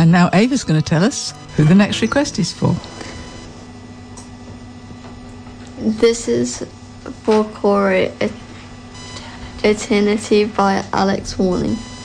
And now Ava's going to tell us who the next request is for. This is for Corey, Eternity by Alex Warning.